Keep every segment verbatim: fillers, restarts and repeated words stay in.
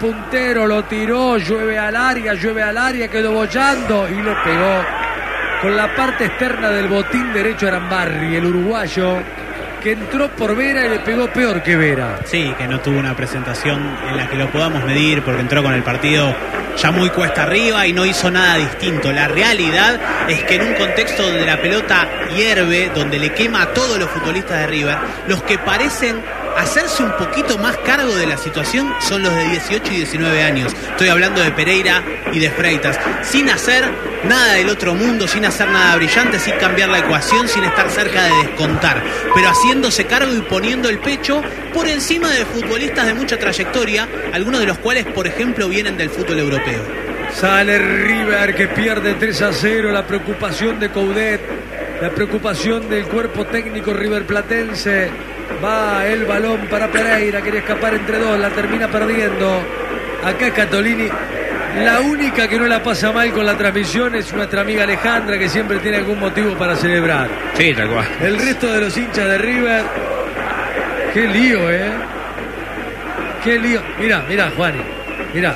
puntero, lo tiró, llueve al área, llueve al área, quedó bollando y le pegó con la parte externa del botín derecho a Arambarri, el uruguayo, que entró por Vera y le pegó peor que Vera. Sí, que no tuvo una presentación en la que lo podamos medir porque entró con el partido ya muy cuesta arriba y no hizo nada distinto. La realidad es que en un contexto donde la pelota hierve, donde le quema a todos los futbolistas de River, los que parecen hacerse un poquito más cargo de la situación son los de dieciocho y diecinueve años. Estoy hablando de Pereira y de Freitas, sin hacer nada del otro mundo, sin hacer nada brillante, sin cambiar la ecuación, sin estar cerca de descontar, pero haciéndose cargo y poniendo el pecho por encima de futbolistas de mucha trayectoria, algunos de los cuales, por ejemplo, vienen del fútbol europeo. Sale River, que pierde tres a cero, la preocupación de Coudet, la preocupación del cuerpo técnico riverplatense. Va el balón para Pereira, quería escapar entre dos, la termina perdiendo. Acá Catolini, la única que no la pasa mal con la transmisión es nuestra amiga Alejandra, que siempre tiene algún motivo para celebrar. Sí, tal cual. El resto de los hinchas de River, qué lío, ¿eh? Qué lío. Mirá, mirá, Juani, mirá.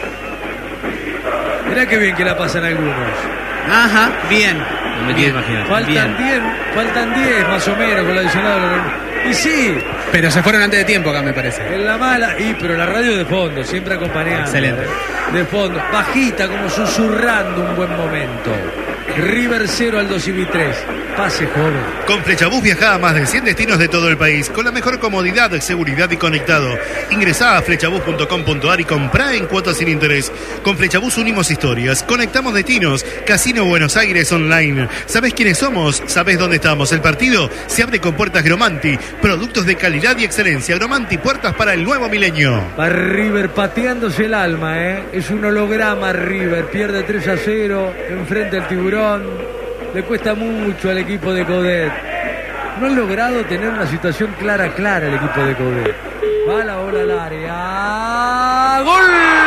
Mirá qué bien que la pasan algunos. Ajá, bien. No me quiero imaginar. Faltan diez, faltan diez más o menos con la adicional. Y sí, pero se fueron antes de tiempo acá, me parece. En la mala, y pero la radio de fondo, siempre acompañando. Excelente. De fondo, bajita, como susurrando un buen momento. River cero al dos y tres. Pase, joven. Con Flechabús viaja a más de cien destinos de todo el país, con la mejor comodidad, seguridad y conectado. Ingresá a flechabús punto com punto ar y comprá en cuotas sin interés. Con Flechabús unimos historias, conectamos destinos. Casino Buenos Aires Online. ¿Sabés quiénes somos? ¿Sabés dónde estamos? El partido se abre con puertas Gromanti. Productos de calidad y excelencia. Gromanti, puertas para el nuevo milenio. Va River pateándose el alma, ¿eh? Es un holograma River. Pierde tres a cero. Enfrente al Tiburón. Le cuesta mucho al equipo de Coudet. No han logrado tener una situación clara, clara el equipo de Coudet. Va la bola al área. ¡Gol!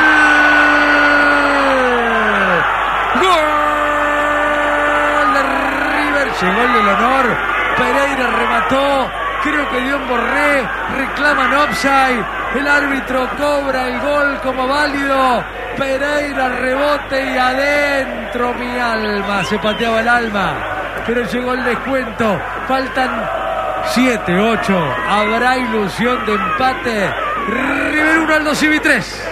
¡Gol de River! Llegó el del honor. Pereira remató. Creo que dio en Borré. Reclaman offside. El árbitro cobra el gol como válido. Pereira, rebote y adentro, mi alma. Se pateaba el alma, pero llegó el descuento. Faltan siete, ocho. Habrá ilusión de empate. River uno al dos y tres.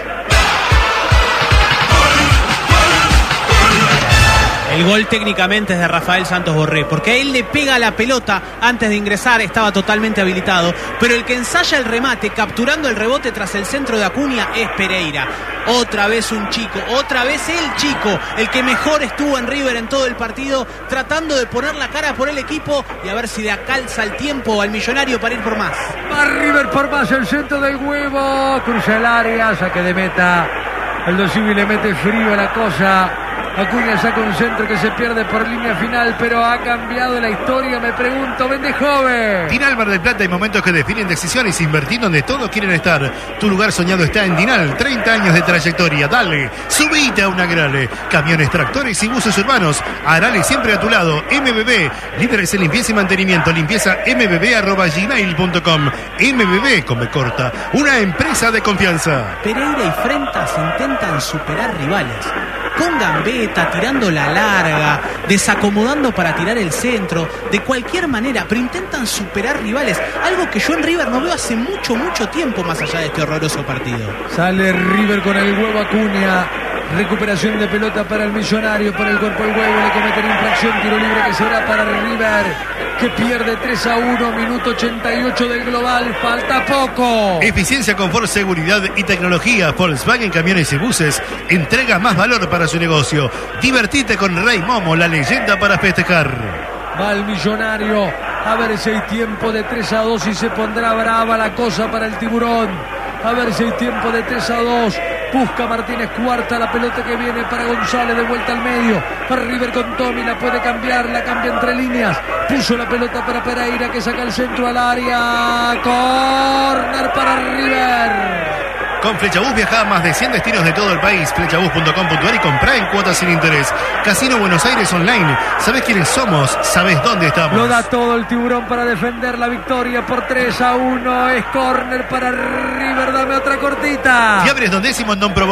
El gol técnicamente es de Rafael Santos Borré, porque él le pega la pelota antes de ingresar, estaba totalmente habilitado, pero el que ensaya el remate, capturando el rebote tras el centro de Acuña, es Pereira. Otra vez un chico, otra vez el chico, el que mejor estuvo en River en todo el partido, tratando de poner la cara por el equipo y a ver si le acalza el tiempo al millonario para ir por más. Va River por más, el centro del huevo, cruza el área, saque de meta. Aldo Civi le mete frío a la cosa. Acuña saca un centro que se pierde por línea final, pero ha cambiado la historia, me pregunto, vende joven. Dinal Mar del Plata, hay momentos que definen decisiones. Invertir donde todos quieren estar. Tu lugar soñado está en Dinal. treinta años de trayectoria. Dale, subite a una Agrale. Camiones, tractores y buses urbanos. Agrale siempre a tu lado. M B B, líderes en limpieza y mantenimiento. Limpieza m b b arroba gmail punto com. M B B, come corta. Una empresa de confianza. Pereira y Freitas intentan superar rivales. Con gambeta, tirando la larga, desacomodando para tirar el centro, de cualquier manera, pero intentan superar rivales, algo que yo en River no veo hace mucho, mucho tiempo más allá de este horroroso partido. Sale River con el huevo Acuña, recuperación de pelota para el millonario, por el cuerpo del huevo, le cometen infracción, tiro libre que será para River, que pierde tres a uno, minuto ochenta y ocho del global, falta poco. Eficiencia, confort, seguridad y tecnología. Volkswagen Camiones y Buses entrega más valor para su negocio. Divertite con Rey Momo, la leyenda para festejar. Va el millonario, a ver si hay tiempo de tres a dos y se pondrá brava la cosa para el Tiburón. A ver si hay tiempo de tres a dos. Busca Martínez Cuarta, la pelota que viene para González, de vuelta al medio. Para River con Tommy, la puede cambiar, la cambia entre líneas. Puso la pelota para Pereira, que saca el centro al área. Corner para River. Con Flechabús viaja a más de cien destinos de todo el país. flechabús punto com punto ar y comprá en cuotas sin interés. Casino Buenos Aires Online. ¿Sabés quiénes somos? ¿Sabés dónde estamos? Lo da todo el Tiburón para defender la victoria por tres a uno. Es córner para River. Dame otra cortita. Fiambres Don Décimo en Don Pro